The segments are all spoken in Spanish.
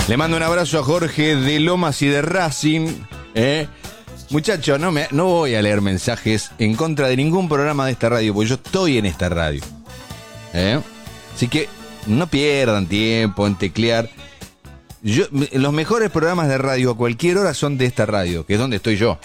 Le mando un abrazo a Jorge de Lomas y de Racing. Muchachos, no voy a leer mensajes en contra de ningún programa de esta radio, porque yo estoy en esta radio. Así que no pierdan tiempo en teclear. Los mejores programas de radio a cualquier hora son de esta radio, que es donde estoy yo.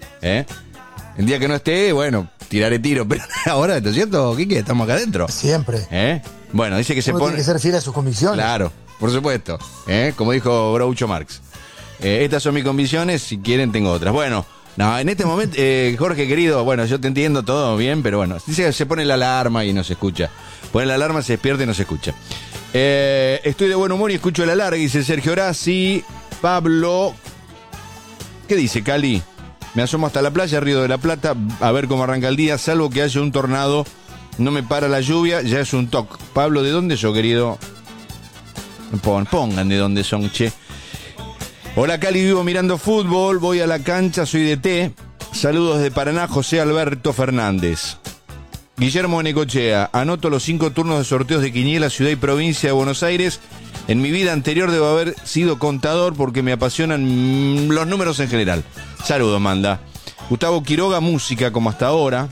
El día que no esté, bueno, tiraré tiro, pero ahora, ¿está cierto, Quique? Estamos acá adentro. Siempre. Bueno, dice que Uno tiene que ser fiel a sus convicciones. Claro, por supuesto. Como dijo Groucho Marx. Estas son mis convicciones, si quieren tengo otras. Bueno, no, en este momento, Jorge querido, bueno, yo te entiendo todo bien, pero bueno, dice que se pone la alarma y no se escucha. Pone la alarma, se despierta y no se escucha. Estoy de buen humor y escucho la larga, dice Sergio Horaci. Pablo, ¿qué dice Cali? Me asomo hasta la playa, Río de la Plata, a ver cómo arranca el día, salvo que haya un tornado, no me para la lluvia, ya es un toc. Pablo, ¿de dónde yo, querido? Pongan de dónde son, che. Hola Cali, vivo mirando fútbol, voy a la cancha, soy de T. Saludos de Paraná, José Alberto Fernández. Guillermo Necochea, anoto los 5 turnos de sorteos de Quiniela, ciudad y provincia de Buenos Aires. En mi vida anterior debo haber sido contador porque me apasionan los números en general. Saludos, manda. Gustavo Quiroga, música como hasta ahora.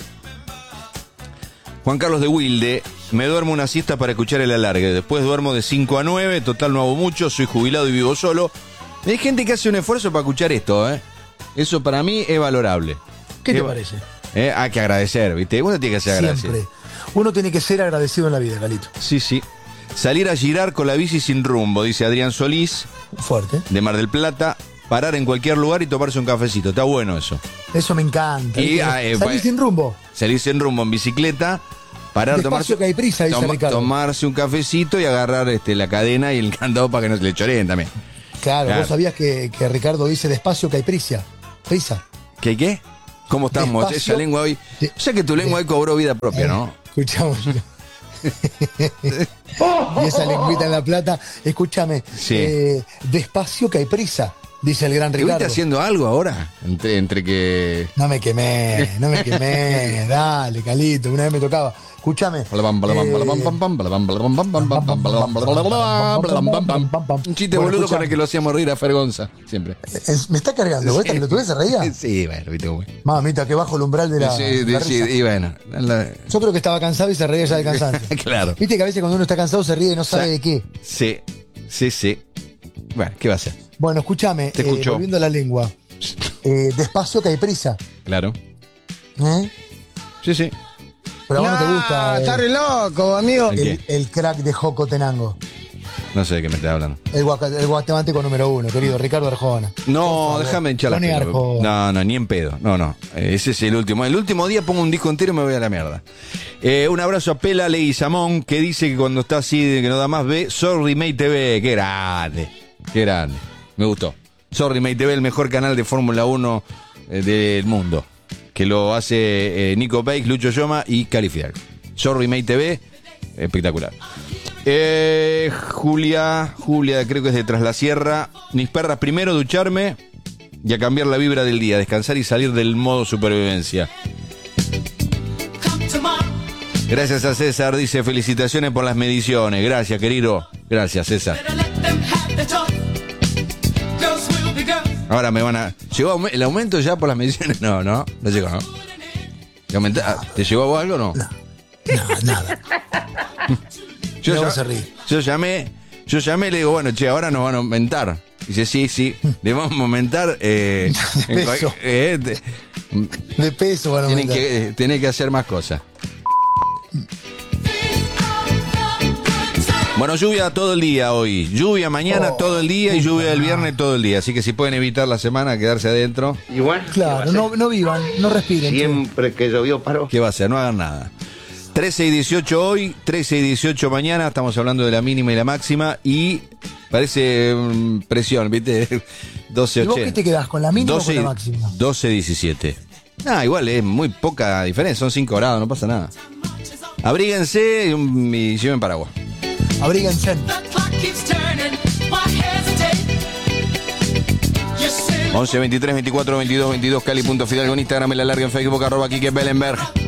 Juan Carlos de Wilde, me duermo una siesta para escuchar el alargue. Después duermo de 5 a 9, total no hago mucho, soy jubilado y vivo solo. Hay gente que hace un esfuerzo para escuchar esto, Eso para mí es valorable. ¿Qué te parece? Hay que agradecer, ¿viste? Uno tiene que ser agradecido. Siempre. Uno tiene que ser agradecido en la vida, Calito. Sí, sí. Salir a girar con la bici sin rumbo, dice Adrián Solís. Fuerte. De Mar del Plata. Parar en cualquier lugar y tomarse un cafecito. Está bueno eso. Eso me encanta. Y, salir sin rumbo. Salir sin rumbo en bicicleta. Parar, Despacio que hay prisa, dice Ricardo. Tomarse un cafecito y agarrar la cadena y el candado para que no se le choreen también. Claro, vos sabías que Ricardo dice despacio que hay prisa. Prisa. ¿Qué? ¿Cómo estamos? Despacio, esa lengua hoy. O sea que tu lengua hoy cobró vida propia, ¿no? Escuchamos. Y esa lengüita en La Plata. Escúchame. Sí. Despacio que hay prisa, dice el gran Ricardo. ¿Estuviste haciendo algo ahora? Entre que. No me quemé. Dale, Calito, una vez me tocaba. Escúchame. Un chiste boludo con el que lo hacíamos reír a Fergonza, siempre. Me está cargando, ¿vos? ¿Lo tuve? ¿Se reía? Sí, bueno, viste cómo. Mamita, que bajo el umbral de la. Sí, risa. y bueno. Yo creo que estaba cansado y se reía ya de cansancio. Claro. Viste que a veces cuando uno está cansado se ríe y no sabe de qué. Sí. Bueno, ¿qué va a hacer? Bueno, escúchame. Te escucho. Volviendo a la lengua. Despacio que hay prisa. Claro. Sí. Pero a vos no te gusta. Está re loco, amigo. El crack de Joco Tenango. No sé de qué me estás hablando. El guatemalteco número 1, querido Ricardo Arjona. No, déjame hinchar las pelotas. No, ni en pedo. No. Ese es el último. El último día pongo un disco entero y me voy a la mierda. Un abrazo a Pela Leguizamón, que dice que cuando está así, que no da más, ve Sorry Mate TV. Qué grande. Me gustó. Sorry Mate TV, el mejor canal de Fórmula 1 del mundo. Que lo hace Nico Bake, Lucho Yoma y Cali Fidalgo. Sorry Mate TV, espectacular. Julia, creo que es de Tras la Sierra. Mis perras, primero ducharme y a cambiar la vibra del día, descansar y salir del modo supervivencia. Gracias a César, dice felicitaciones por las mediciones. Gracias, querido. Gracias, César. Ahora me van a... ¿Llegó el aumento ya por las mediciones? No llegó, ¿no? ¿Te llegó a vos algo o no? No, nada. Yo llamé y le digo, bueno, che, ahora nos van a aumentar. Dice, sí, le vamos a aumentar. De peso van a aumentar. Tienen que hacer más cosas. Bueno, lluvia todo el día hoy. Lluvia mañana todo el día y lluvia el viernes todo el día. Así que si pueden evitar la semana, quedarse adentro. Igual. Claro, no vivan, no respiren. Siempre que llovió paró. ¿Qué va a hacer? No hagan nada. 13 y 18 hoy, 13 y 18 mañana. Estamos hablando de la mínima y la máxima. Y parece presión, ¿viste? 12, ¿Y vos qué te quedás? ¿Con la mínima 12, o con la máxima? 12, 17. Igual es muy poca diferencia. Son 5 grados, no pasa nada. Abríguense y lleven paraguas. Abríguense. 11 23 24 22 22 Cali.Fidalgo en Instagram, en la larga en Facebook @Quique Bellenberg.